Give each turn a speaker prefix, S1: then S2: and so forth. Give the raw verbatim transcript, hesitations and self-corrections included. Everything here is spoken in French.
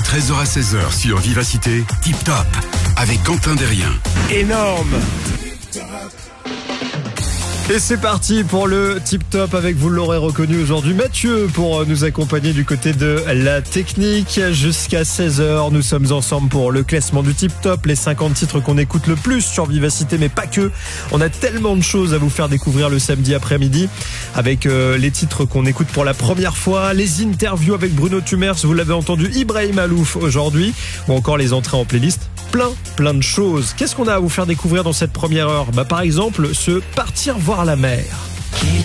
S1: treize heures à seize heures sur Vivacité, Tip Top, avec Quentin Derrien.
S2: Énorme. Et c'est parti pour le Tip Top avec, vous l'aurez reconnu aujourd'hui, Mathieu pour nous accompagner du côté de la technique. Jusqu'à seize heures, nous sommes ensemble pour le classement du Tip Top, les cinquante titres qu'on écoute le plus sur Vivacité, mais pas que. On a tellement de choses à vous faire découvrir le samedi après-midi avec euh, les titres qu'on écoute pour la première fois, les interviews avec Bruno Tumers, vous l'avez entendu, Ibrahim Alouf aujourd'hui, ou encore les entrées en playlist. Plein, plein de choses. Qu'est-ce qu'on a à vous faire découvrir dans cette première heure ? Bah, par exemple, se partir voir la mer.